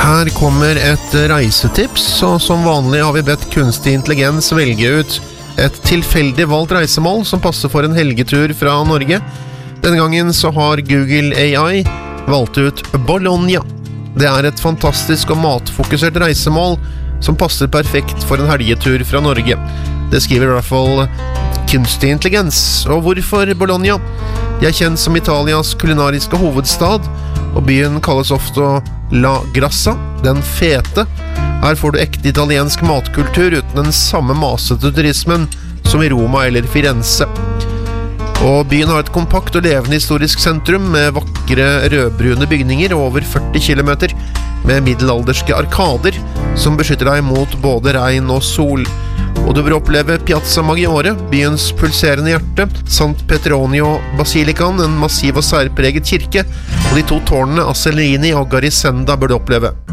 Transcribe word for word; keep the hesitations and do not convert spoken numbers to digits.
Her kommer et reisetips, og som vanlig har vi bedt kunstig intelligens velge ut et tilfeldig valgt reisemål som passer for en helgetur fra Norge. Denne gangen så har Google A I valgt ut Bologna. Det er et fantastisk og matfokusert reisemål som passer perfekt for en helgetur fra Norge. Det skriver i hvert fall kunstig intelligens. Og hvorfor Bologna? De er kjent som Italias kulinariske hovedstad, og byen kalles ofte La Grassa, den fete. Her får du ekte italiensk matkultur uten den samme masete turismen som i Roma eller Firenze. Og byen har et kompakt og levende historisk sentrum med vakre rødbrune bygninger og over førti kilometer med middelalderske arkader som beskytter deg mot både regn og sol. Og du bør oppleve Piazza Maggiore, byens pulserende hjerte, Sant Petronio Basilikan, en massiv og særpreget kirke, og de to tårnene Aselini og Garisenda bør du oppleve.